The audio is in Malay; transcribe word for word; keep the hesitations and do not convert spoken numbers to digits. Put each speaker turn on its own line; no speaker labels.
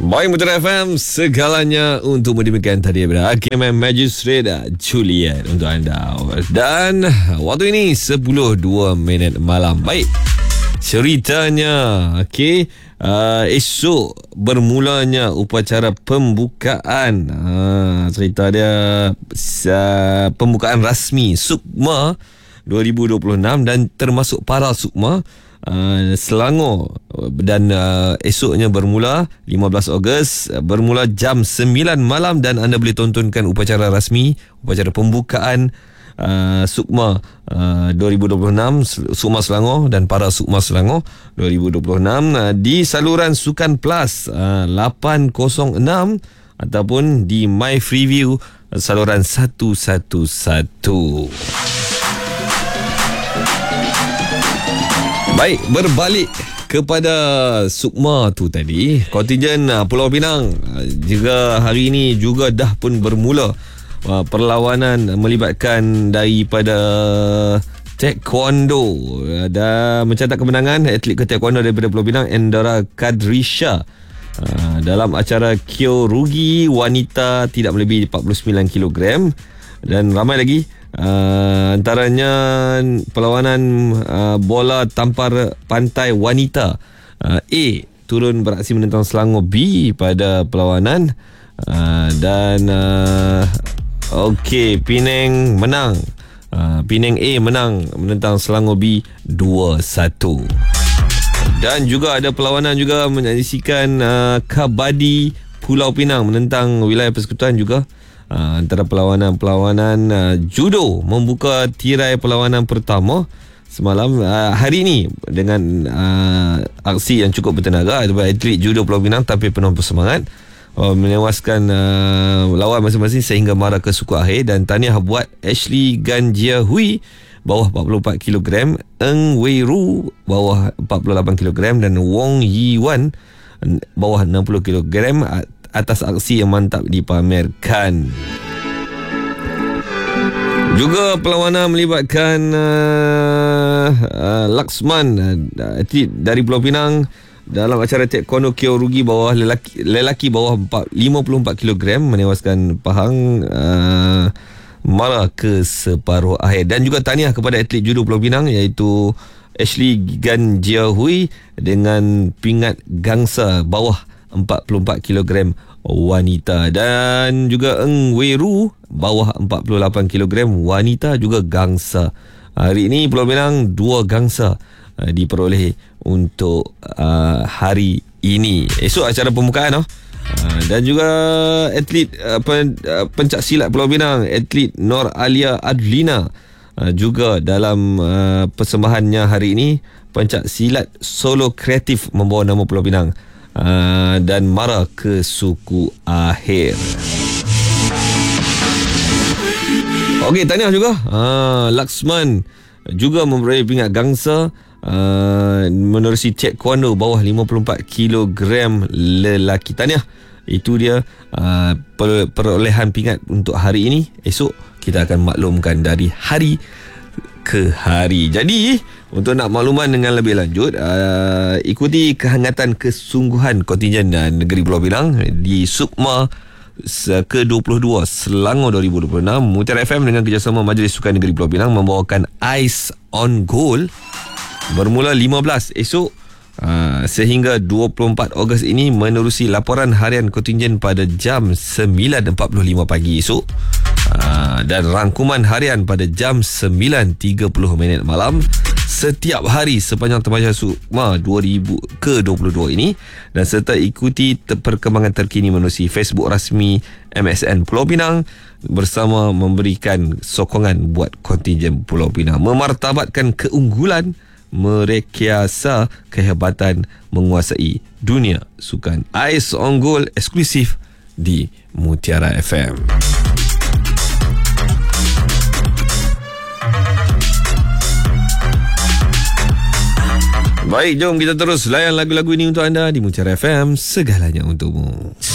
Baik, Mutiara F M, segalanya untuk demikian tadi daripada Hakim Magistrate Juliet untuk anda. Dan waktu ini sepuluh dua minit malam. Baik, ceritanya okey, uh, esok bermulanya upacara pembukaan. uh, Cerita dia uh, pembukaan rasmi Sukma dua ribu dua puluh enam dan termasuk para Sukma Uh, Selangor. Dan uh, esoknya bermula lima belas Ogos, uh, bermula jam sembilan malam dan anda boleh tontonkan upacara rasmi, upacara pembukaan uh, Sukma uh, dua ribu dua puluh enam, Sukma Selangor dan para Sukma Selangor dua ribu dua puluh enam uh, di saluran Sukan Plus uh, lapan kosong enam ataupun di My Freeview uh, saluran seratus sebelas. Baik, berbalik kepada Sukma tu tadi, kontingen uh, Pulau Pinang uh, juga hari ini juga dah pun bermula uh, perlawanan melibatkan daripada taekwondo uh, dan mencatat kemenangan atlet ke taekwondo daripada Pulau Pinang, Endara Kadrisha, uh, dalam acara Kyorugi wanita tidak melebihi empat puluh sembilan kilogram. Dan ramai lagi, uh, antaranya perlawanan uh, bola tampar pantai wanita. uh, A turun beraksi menentang Selangor B pada perlawanan, uh, dan uh, Okey, Penang menang. uh, Penang A menang menentang Selangor B dua satu. Dan juga ada perlawanan juga menyaksikan uh, Kabadi Pulau Pinang menentang Wilayah Persekutuan juga. Uh, antara perlawanan-perlawanan uh, judo membuka tirai perlawanan pertama semalam. Uh, hari ini dengan uh, aksi yang cukup bertenaga daripada atlet judo Pulau Pinang tapi penuh bersemangat, uh, menewaskan uh, lawan masing-masing sehingga mara ke suku akhir. Dan tahniah buat Ashley Ganjia Hui bawah empat puluh empat kilogram, Eng Wei Ru bawah empat puluh lapan kilogram dan Wong Yi Wan bawah enam puluh kilogram atas aksi yang mantap dipamerkan. Juga perlawanan melibatkan uh, uh, Laksman, uh, atlet dari Pulau Pinang dalam acara taekwondo Kyorugi bawah lelaki, lelaki bawah lima puluh empat kilogram menewaskan Pahang uh, mara ke separuh akhir. Dan juga tahniah kepada atlet judo Pulau Pinang iaitu Ashley Ganjia Hui dengan pingat gangsa bawah empat puluh empat kilogram wanita, dan juga Eng Wei Ru bawah empat puluh lapan kilogram wanita juga gangsa. Hari ini Pulau Pinang dua gangsa uh, diperoleh untuk uh, hari ini. Esok acara pembukaan oh. uh, dan juga atlet uh, pen, uh, pencak silat Pulau Pinang, atlet Nor Alia Adlina uh, juga dalam uh, persembahannya hari ini, pencak silat solo kreatif membawa nama Pulau Pinang Uh, dan mara ke suku akhir. Okey, tahniah juga uh, Laksman juga memperoleh pingat gangsa uh, menerusi taekwondo bawah lima puluh empat kilogram lelaki. Tahniah. Itu dia uh, perolehan pingat untuk hari ini. Esok kita akan maklumkan dari hari ke hari. Jadi untuk nak makluman dengan lebih lanjut, uh, ikuti kehangatan kesungguhan kontingen uh, negeri Pulau Pinang di Sukma ke dua puluh dua Selangor dua ribu dua puluh enam. Mutiara F M dengan kerjasama Majlis Sukan Negeri Pulau Pinang membawakan Ice on Goal bermula lima belas esok uh, sehingga dua puluh empat Ogos ini menerusi laporan harian kontingen pada jam sembilan empat puluh lima pagi esok. Uh, dan rangkuman harian pada jam sembilan tiga puluh minit malam setiap hari sepanjang Temasya Sukma dua ribu dua puluh dua ini. Dan serta ikuti te- perkembangan terkini menerusi Facebook rasmi M S N Pulau Pinang bersama memberikan sokongan buat kontingen Pulau Pinang memartabatkan keunggulan, merekayasa kehebatan, menguasai dunia sukan. Ice on Goal eksklusif di Mutiara F M. Baik, jom kita terus layan lagu-lagu ini untuk anda di Mutiara F M, segalanya untukmu.